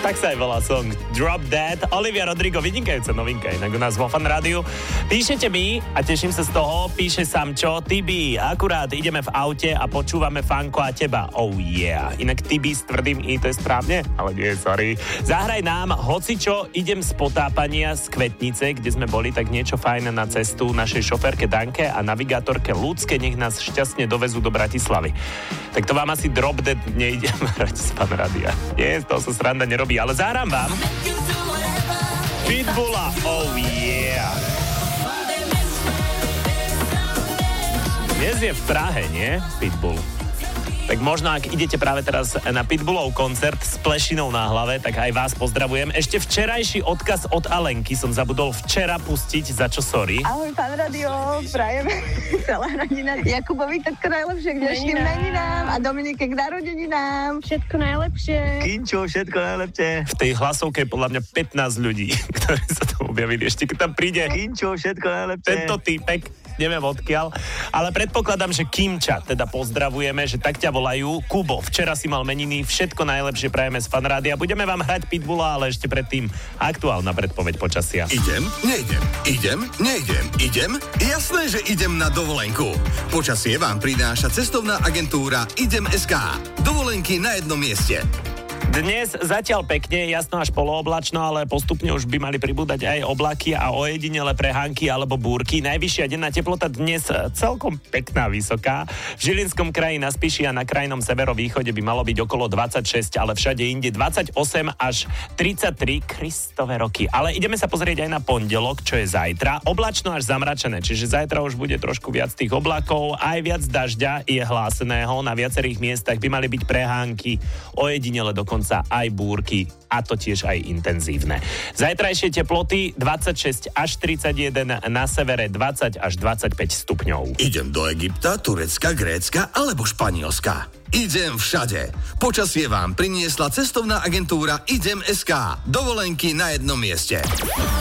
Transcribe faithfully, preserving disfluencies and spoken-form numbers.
Tak sa aj volá song Drop Dead. Olivia Rodrigo, vynikajúca novinka inak u nás vo Fan Rádiu. Píšete mi a teším sa z toho, píše Samčo, Tibi, akurát ideme v aute a počúvame Fanko a teba. Oh yeah. Inak Tibi s tvrdým i, to je správne? Ale nie, sorry. Zahraj nám hocičo, idem z potápania z Kvetnice, kde sme boli, tak niečo fajn na cestu našej šoférke Danke a navigátorke Ľudské, nech nás šťastne dovezú do Bratislavy. Tak to vám asi Drop Dead nejdem hrať z Fan Rádia. Nie, z toho sa sranda nerobí, ale zahrám vám Pitbulla, oh yeah. Dnes je v Prahe, nie? Pitbull. Tak možno, ak idete práve teraz na Pitbullov koncert s plešinou na hlave, tak aj vás pozdravujem. Ešte včerajší odkaz od Alenky som zabudol včera pustiť, za čo sorry. Ahoj, Fan Rádio, prajem celá rodina Jakubovi všetko najlepšie k dnešným meninám a Dominike k narodeninám. Všetko najlepšie. Kinčo, všetko najlepšie. V tej hlasovke je podľa mňa pätnásť ľudí, ktorí sa tam objavili. Ešte keď tam príde Kinčo, všetko najlepšie. Tento týpek, neviem odkiaľ, ale predpokladám, že Kimča teda pozdravujeme, že tak ťa volajú. Kubo, včera si mal meniny, všetko najlepšie prajeme z Fan Rádia. Budeme vám hrať Pitbulla, ale ešte predtým aktuálna predpoveď počasia. Idem, nejdem, idem, nejdem, idem, jasné, že idem na dovolenku. Počasie vám prináša cestovná agentúra Idem bodka es ká. Dovolenky na jednom mieste. Dnes zatiaľ pekne, jasno až polooblačno, ale postupne už by mali pribúdať aj oblaky a ojedinele prehánky alebo búrky. Najvyššia denná teplota dnes celkom pekná, vysoká. V Žilinskom kraji na Spiši a na krajnom severovýchode by malo byť okolo dvadsaťšesť, ale všade inde dvadsaťosem až tridsaťtri, Kristove roky. Ale ideme sa pozrieť aj na pondelok, čo je zajtra. Oblačno až zamračené, čiže zajtra už bude trošku viac tých oblakov, aj viac dažďa je hláseného. Na viacerých miestach by mali byť prehánky, ojedinele dokonca aj búrky, a to tiež aj intenzívne. Zajtrajšie teploty dvadsaťšesť až tridsaťjeden, na severe dvadsať až dvadsaťpäť stupňov. Idem do Egypta, Turecka, Grécka alebo Španielska. Idem všade. Počasie vám priniesla cestovná agentúra Idem bodka es ká. Dovolenky na jednom mieste.